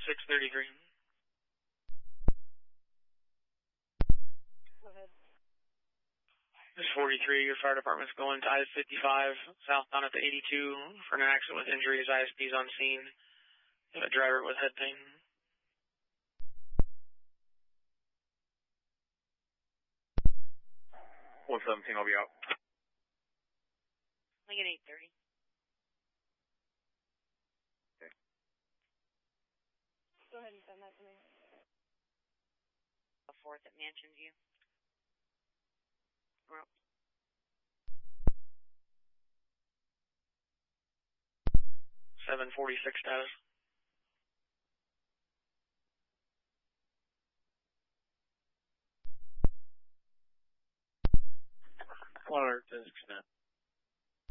633. Go ahead. This is 43. Your fire department's going to I-55 southbound at the 82 for an accident with injuries. ISP's on scene. You have a driver with head pain. 117, I'll be out. I get 8:30. Okay. Go ahead and send that to me. A 4th at Mansion View. Well, 746 status. Water, 1069.